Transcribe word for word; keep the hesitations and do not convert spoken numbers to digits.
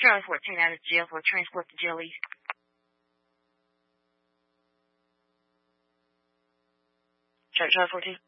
Charlie fourteen out of jail for transport to jail east. Charlie fourteen.